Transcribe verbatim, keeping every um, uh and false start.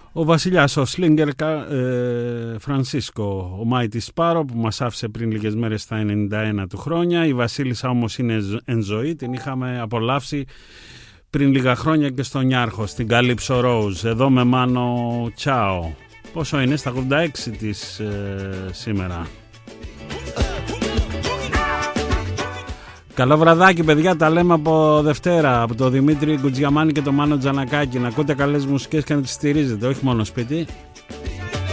Ο βασιλιάς, ο Σλίνγκερ ε, Φρανσίσκο, ο Μάιτι Σπάρο που μας άφησε πριν λίγες μέρες στα ενενήντα ένα του χρόνια. Η βασίλισσα όμως είναι εν ζωή, την είχαμε απολαύσει πριν λίγα χρόνια και στον Νιάρχο, στην Καλύψο Ρόουζ, εδώ με Μάνο Τσάο. Πόσο είναι, στα ογδόντα έξι της ε, σήμερα. Καλό βραδάκι παιδιά, τα λέμε από Δευτέρα, από τον Δημήτρη Κουτζιαμάνη και τον Μάνο Τζανακάκη. Να ακούτε καλές μουσικές και να τις στηρίζετε, όχι μόνο σπίτι.